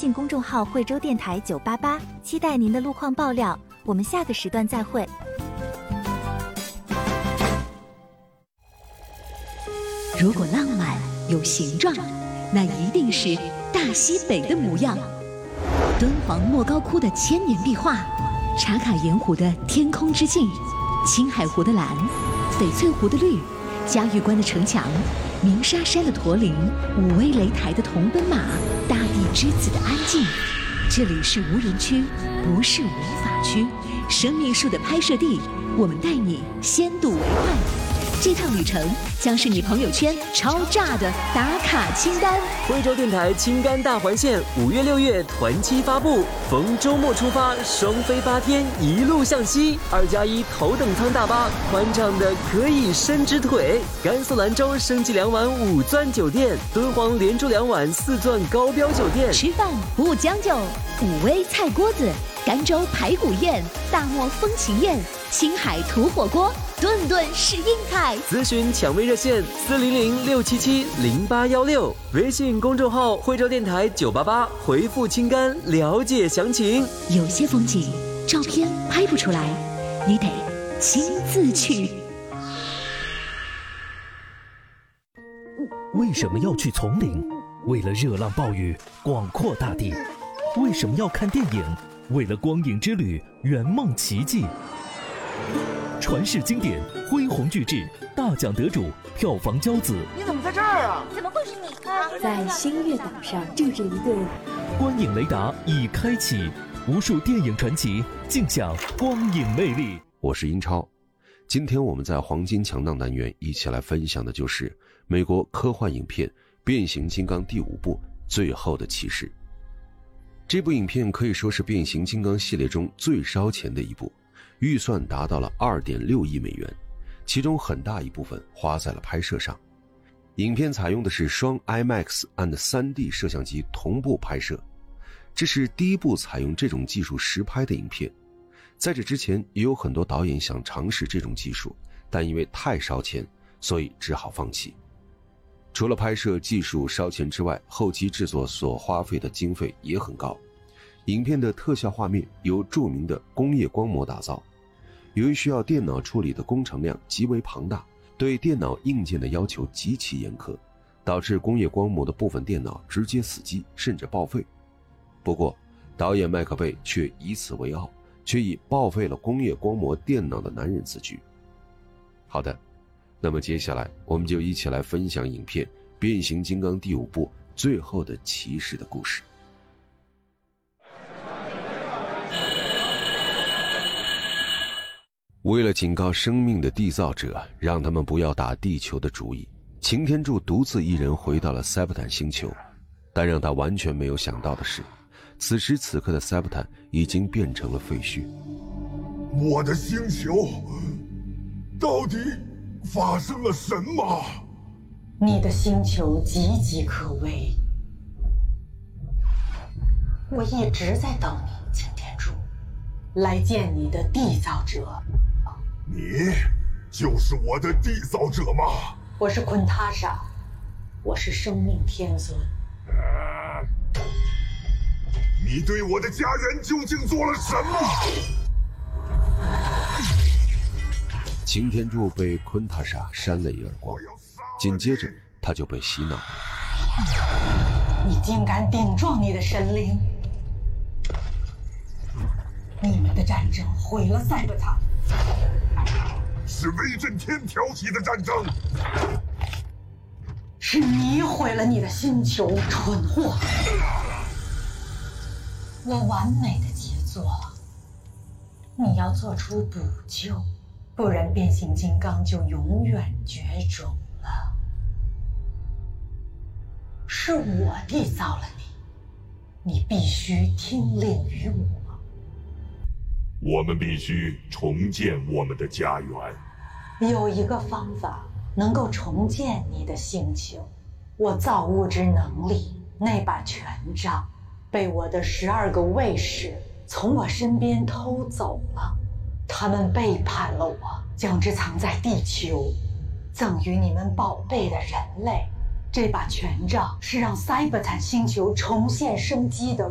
信公众号惠州电台988，期待您的路况爆料。我们下个时段再会。 如果浪漫有形状，那一定是大西北的模样。敦煌莫高窟的千年壁画，茶卡盐湖的天空之镜，青海湖的蓝，翡翠湖的绿，嘉峪关的城墙，鸣沙山的驼铃，武威擂台的铜奔马，大地之子的安静。这里是无人区，不是违法区，生命树的拍摄地，我们带你先睹为快。这趟旅程将是你朋友圈超炸的打卡清单。 惠州电台青甘大环线5月6月团期发布，逢周末出发，双飞8天，一路向西。2+1头等舱大巴，宽敞的可以伸直腿。甘肃兰州升级2晚5钻酒店，敦煌连住2晚4钻高标酒店。 吃饭不将就，武威菜锅子，甘州排骨宴，大漠风情宴，青海土火锅，顿顿是硬菜。 咨询抢位热线400-677-0816，微信公众号惠州电台988，回复青甘了解详情。 有些风景照片拍不出来，你得亲自去。 为什么要去丛林？为了热浪暴雨，广阔大地。为什么要看电影？为了光影之旅，圆梦奇迹。传世经典，恢弘巨制，大奖得主，票房骄子。 你怎么在这儿啊？ 怎么会是你啊？ 在星月岛上住着一对。 观影雷达已开启，无数电影传奇，尽享光影魅力。 我是英超，今天我们在黄金强档单元一起来分享的就是美国科幻影片《变形金刚》第5部《最后的骑士》。这部影片可以说是变形金刚系列中最烧钱的一部，预算达到了2.6亿美元，其中很大一部分花在了拍摄上。影片采用的是双 IMAX and 3D 摄像机同步拍摄，这是第一部采用这种技术实拍的影片。在这之前也有很多导演想尝试这种技术，但因为太烧钱，所以只好放弃。除了拍摄技术烧钱之外，后期制作所花费的经费也很高。影片的特效画面由著名的工业光魔打造，由于需要电脑处理的工程量极为庞大，对电脑硬件的要求极其严苛，导致工业光魔的部分电脑直接死机甚至报废。不过导演麦克贝却以此为傲，却以报废了工业光魔电脑的男人自居。好的，那么接下来我们就一起来分享影片《变形金刚》第5部《最后的骑士》的故事。为了警告生命的缔造者，让他们不要打地球的主意，擎天柱独自一人回到了塞伯坦星球。但让他完全没有想到的是，此时此刻的塞伯坦已经变成了废墟。 我的星球到底发生了什么？ 你的星球岌岌可危，我一直在等你，擎天柱，来见你的缔造者。 你就是我的缔造者吗？ 我是昆塔莎，我是生命天尊。 你对我的家园究竟做了什么？ 擎天柱被昆塔莎扇了一耳光，紧接着他就被洗脑。 你竟敢顶撞你的神灵！你们的战争毁了塞伯塔， 是威震天挑起的战争， 是你毁了你的星球，蠢货！我完美的杰作，你要做出补救，不然变形金刚就永远绝种了。是我缔造了你，你必须听令于我。 我们必须重建我们的家园。 有一个方法能够重建你的星球，我造物之能力，那把权杖被我的12个卫士从我身边偷走了，他们背叛了我，将之藏在地球，赠予你们宝贝的人类。这把权杖是让塞伯坦星球重现生机的